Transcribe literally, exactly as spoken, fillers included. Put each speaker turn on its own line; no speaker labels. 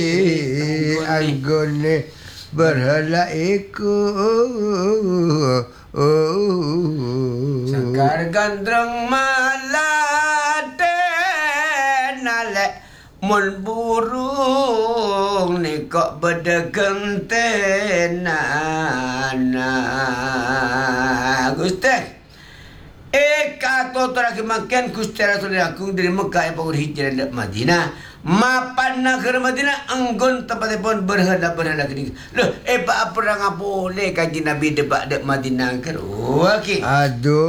anggone berhala iku
Sangkar gandreng malate nalek mun burung ni kok bedegen tenan Gusti Eh kato terakhir makan Gusti Rasul aku dari Mekah yang pengur hijrah ke Madinah mapan negara Madinah anggun tempat pun berhala-berhala gini loh eh apa apa boleh kaji Nabi debat dek Madinah kan okey
aduh